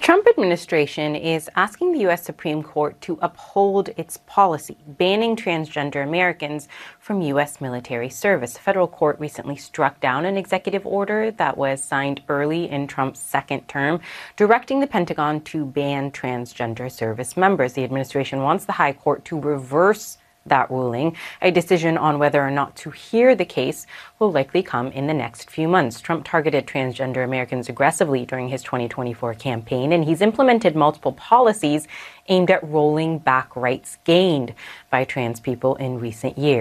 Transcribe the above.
Trump administration is asking the U.S. Supreme Court to uphold its policy banning transgender Americans from U.S. military service. A federal court recently struck down an executive order that was signed early in Trump's second term, directing the Pentagon to ban transgender service members. The administration wants the High Court to reverse that ruling. A decision on whether or not to hear the case will likely come in the next few months. Trump targeted transgender Americans aggressively during his 2024 campaign, and he's implemented multiple policies aimed at rolling back rights gained by trans people in recent years.